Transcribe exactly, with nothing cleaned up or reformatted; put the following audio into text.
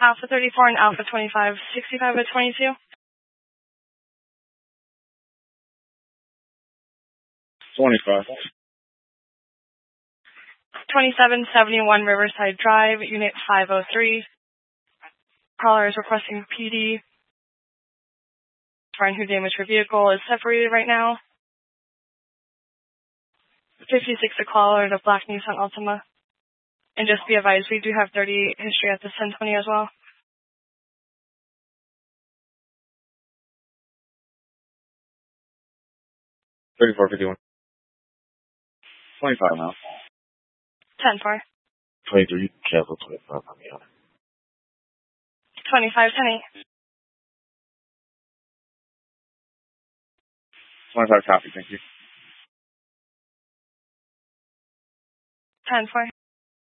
Alpha thirty-four and Alpha twenty-five, sixty-five by twenty-two. twenty-five. twenty-seven seventy-one Riverside Drive, Unit five oh three. Caller is requesting P D. Friend who damaged her vehicle is separated right now. fifty-six a caller to Black Nissan Altima. And just be advised, we do have thirty history at this ten twenty as well. thirty-four fifty-one. twenty-five now. ten four. twenty-three, cancel twenty-five on the other. twenty-five ten eight. twenty-five copy, thank you. ten four.